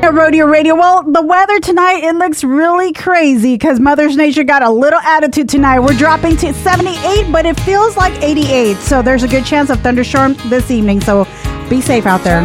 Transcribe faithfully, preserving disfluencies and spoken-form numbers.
At Rodeo Radio. Well, the weather tonight, it looks really crazy because Mother's Nature got a little attitude tonight. We're dropping to seventy-eight, but it feels like eighty-eight. So there's a good chance of thunderstorm this evening. So be safe out there.